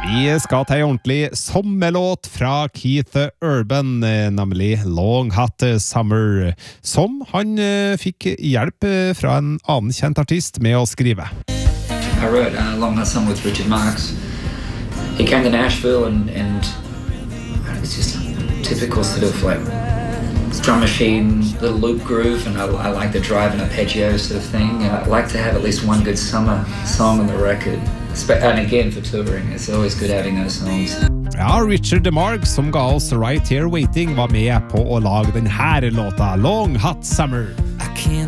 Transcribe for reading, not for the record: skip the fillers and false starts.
Vi skal ta en ordentlig sommerlåt fra Keith Urban, nemlig Long Hot Summer, som han fikk hjelp fra en annen kjent artist med å skrive. I wrote Long Hot Summer with Richard Marx. He came to Nashville and it's just a typical sort of like drum machine, little loop groove, and I like the drive and arpeggio sort of thing. And I'd like to have at least one good summer song on the record. And again, for touring, it's always good having those songs. Ja, Richard Marx, som ga oss Right Here Waiting, var med på å lage den her låta, Long Hot Summer. I can't